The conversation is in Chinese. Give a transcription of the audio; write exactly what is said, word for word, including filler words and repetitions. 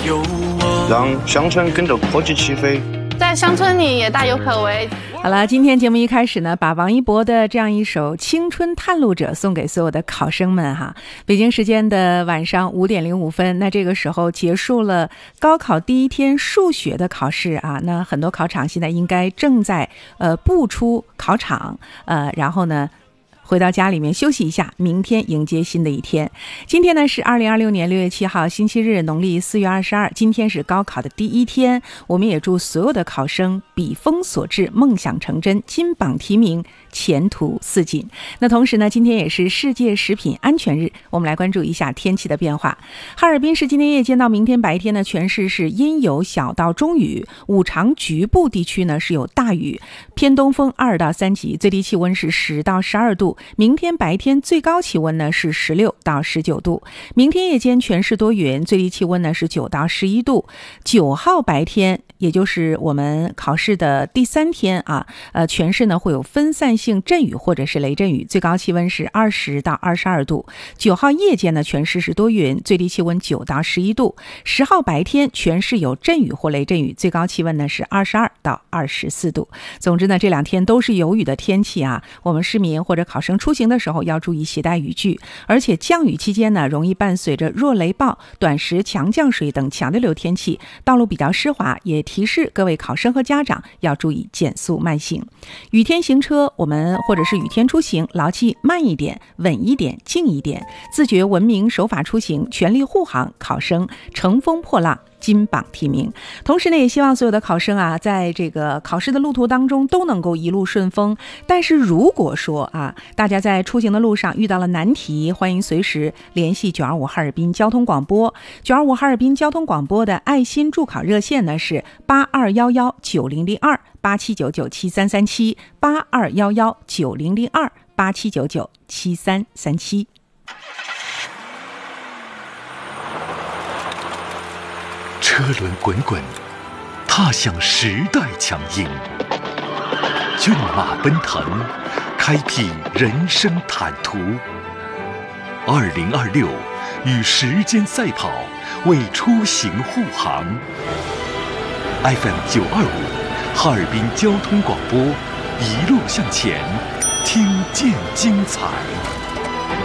有我， 让乡村跟着科技起飞， 在乡村里也大有可为。 好了，今天节目一开始呢，把王一博的这样一首《青春探路者》送给所有的考生们哈。北京时间的晚上五点零五分，那这个时候结束了高考第一天数学的考试啊，那很多考场现在应该正在呃步出考场，呃，然后呢，回到家里面休息一下，明天迎接新的一天。今天呢是二零二六年六月七号星期日，农历四月二十二，今天是高考的第一天，我们也祝所有的考生笔锋所至，梦想成真，金榜题名，前途似锦。那同时呢，今天也是世界食品安全日，我们来关注一下天气的变化。哈尔滨市今天夜间到明天白天呢，全市是阴有小到中雨，五常局部地区呢是有大雨，偏东风二到三级，最低气温是十到十二度。明天白天最高气温呢是十六到十九度，明天夜间全市多云，最低气温呢是九到十一度。九号白天，也就是我们考试的第三天啊，呃，全市呢会有分散性阵雨或者是雷阵雨，最高气温是二十到二十二度。九号夜间呢，全市是多云，最低气温九到十一度。十号白天，全市有阵雨或雷阵雨，最高气温呢是二十二到二十四度。总之呢，这两天都是有雨的天气啊，我们市民或者考生出行的时候要注意携带雨具，而且降雨期间呢，容易伴随着弱雷暴、短时强降水等强对流天气，道路比较湿滑，也提示各位考生和家长要注意减速慢行。雨天行车，我们或者是雨天出行，牢记慢一点、稳一点、静一点，自觉文明守法出行，全力护航考生乘风破浪，金榜题名。同时呢，也希望所有的考生啊，在这个考试的路途当中都能够一路顺风。但是如果说啊，大家在出行的路上遇到了难题，欢迎随时联系九二五哈尔滨交通广播。九二五哈尔滨交通广播的爱心助考热线呢是八二幺幺九零零二八七九九七三三七八二幺幺九零零二八七九九七三三七。 车轮滚滚，踏向时代强音；骏马奔腾，开辟人生坦途。二零二六，与时间赛跑，为出行护航。F M 九二五，哈尔滨交通广播，一路向前，听见精彩。